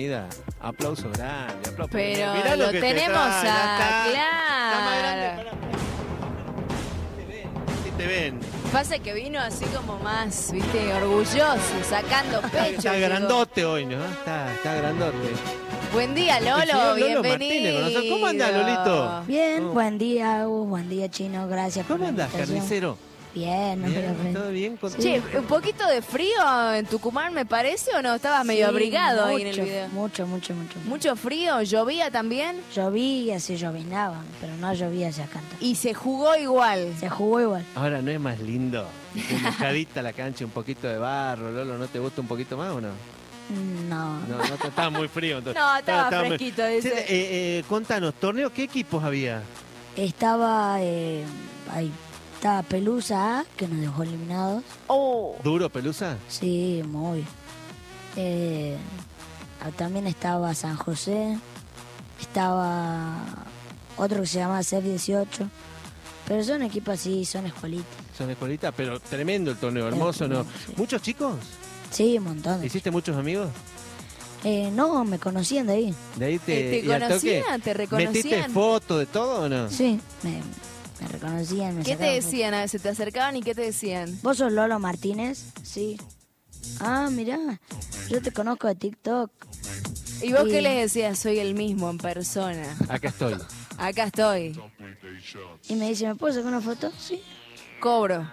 bienvenida. Aplauso grande, aplauso. Pero Mirá lo que tenemos está más grande. claro. Sí te ven. Pasa que vino así como más, viste, orgulloso, sacando pecho. Está digo. grandote hoy, ¿no? Está grandote. Buen día, Lolo, Lolo bienvenido. Martínez, con nosotros. ¿Cómo anda, Lolito? Bien, Oh. buen día, buen día, Chino, gracias por ¿Cómo la andás, invitación. carnicero? Bien, Bien, ¿todo bien? Che, un poquito de frío en Tucumán, me parece, ¿o no? Estabas medio abrigado ahí en el video. Mucho. ¿Mucho frío? ¿Llovía también? Llovía, se llovinaba, pero no llovía hacia acá. Y se jugó igual. Se jugó igual. Ahora, ¿no es más lindo? Mojadita la cancha, un poquito de barro, Lolo, ¿no te gusta un poquito más o no? No. No, estaba muy frío. Entonces. No, estaba muy- fresquito, dice. Sí, contanos, ¿torneo qué equipos había? Estaba ahí. Estaba Pelusa A, que nos dejó eliminados. Oh, ¿Duro, Pelusa? Sí, muy. También estaba San José. Estaba otro que se llama CEF 18. Pero son equipos así, son escuelitas. Son escuelitas, pero tremendo el torneo, hermoso, ¿no? Sí. ¿Muchos chicos? Sí, un montón. ¿Hiciste muchos amigos? No, me conocían de ahí. De ahí ¿te y al toque, conocían? ¿Te reconocían? ¿Metiste fotos de todo o no? Sí, me reconocían. Me ¿Qué te sacaban decían? A ver, ¿se te acercaban y qué te decían? fotos. ¿Vos sos Lolo Martínez? Sí. Ah, mirá, yo te conozco de TikTok. ¿Y vos Sí. qué les decías? Soy el mismo en persona. Acá estoy. Acá estoy. Y me dice, ¿me puedo sacar una foto? Sí. Cobro.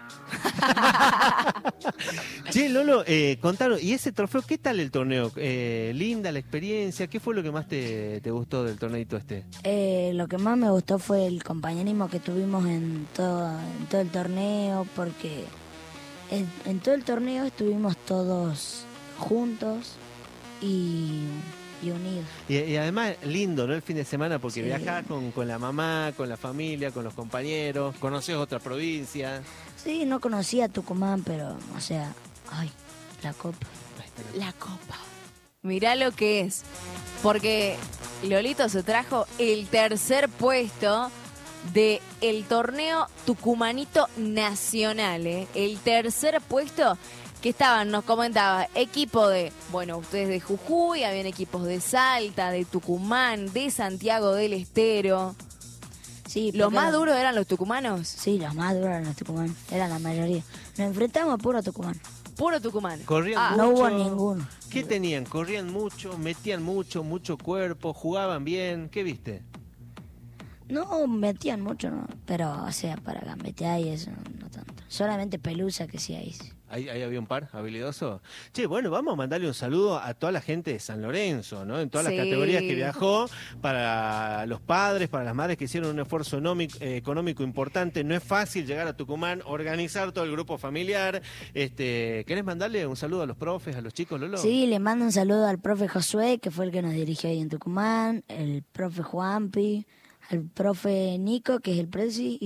Che, Lolo, contanos, ¿y ese trofeo, qué tal el torneo? ¿Linda la experiencia? ¿Qué fue lo que más te gustó del torneito este? Lo que más me gustó fue el compañerismo que tuvimos en todo el torneo, porque en todo el torneo estuvimos todos juntos y unidos. Y además, lindo, ¿no? El fin de semana, porque Sí. viajás con la mamá, con la familia, con los compañeros, conoces otra provincia. Sí, no conocía Tucumán, pero, o sea, ay, la copa. La copa. Mirá lo que es. Porque Lolito se trajo el tercer puesto de el torneo Tucumanito Nacional, ¿eh? El tercer puesto que estaban, nos comentaba, equipo de, bueno, ustedes de Jujuy, habían equipos de Salta, de Tucumán, de Santiago del Estero. Sí, ¿Los porque más eran- duros eran los tucumanos? Sí, los más duros eran los Tucumán, eran la mayoría. Nos enfrentamos a puro Tucumán. Puro Tucumán. Corrían Ah, No mucho. hubo ninguno. ¿Qué tenían? ¿Corrían mucho? ¿Metían mucho cuerpo? ¿Jugaban bien? ¿Qué viste? No, metían mucho, ¿no? Pero, o sea, para gambetear y eso, no tanto. Solamente Pelusa que sí ahí. Ahí había un par habilidoso. Che, bueno, vamos a mandarle un saludo a toda la gente de San Lorenzo, ¿no? En todas Sí. las categorías que viajó, para los padres, para las madres que hicieron un esfuerzo económico importante. No es fácil llegar a Tucumán, organizar todo el grupo familiar. ¿Querés mandarle un saludo a los profes, a los chicos, Lolo? Sí, le mando un saludo al profe Josué, que fue el que nos dirigió ahí en Tucumán, el profe Juanpi, al profe Nico, que es el presi,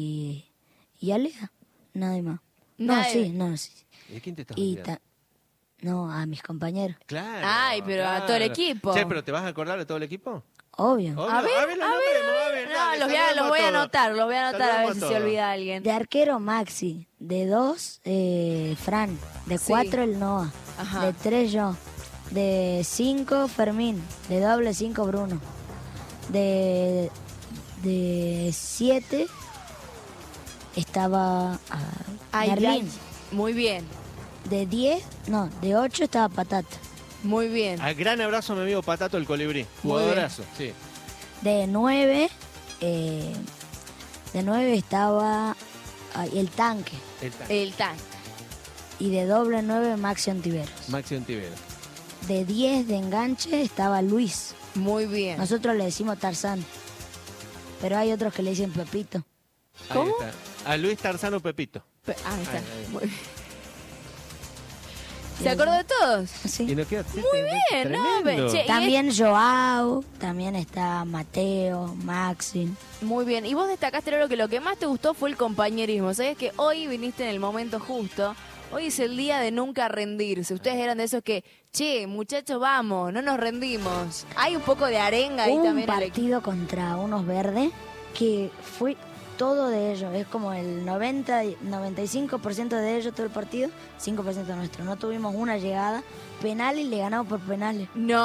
y Alea, nada más. Nadie. Sí. ¿Y quién te estás Y olvidando? no, a mis compañeros, Claro. Ay, pero a todo el equipo. Che, ¿pero te vas a acordar de todo el equipo? obvio. Obvio. A ver, los a ver, nombremos, a ver, No, dale, los voy a saludemos anotar, todos. los voy a anotar a ver Saludemos si a se todos. olvida alguien. De arquero Maxi, de 2 Fran, de Sí. 4 el Noah, Ajá. de 3 yo, de 5 Fermín, de doble 5 Bruno, de 7 estaba Ay, Merlín, ay, muy bien, de 8 estaba Patata, muy bien. Ah, gran abrazo a mi amigo Patato el Colibrí. Jugadorazo, sí. de 9 estaba el Tanque, El tanque. y de doble 9 Maxi Ontiveros. Maxi Ontivero. De 10 de enganche estaba Luis. Muy bien. Nosotros le decimos Tarzán, pero hay otros que le dicen Pepito. Ahí ¿Cómo? está. A Luis Tarzano Pepito. Ahí está. Ahí. Muy bien. ¿Se acordó de todos? ¿Sí? Y nos queda Muy bien, ¿no? tremendo. Che, También Joao, también está Mateo, Maxi. Muy bien. Y vos destacaste que lo que más te gustó fue el compañerismo. Sabés que hoy viniste en el momento justo. Hoy es el día de nunca rendirse. Ustedes eran de esos que, che, muchachos, vamos, no nos rendimos. Hay un poco de arenga ahí Hubo un también. en el equipo. partido contra unos verdes que fue todo de ellos. Es como el 95% de ellos todo el partido, 5% nuestro. No tuvimos una llegada penal y le ganamos por penales. No.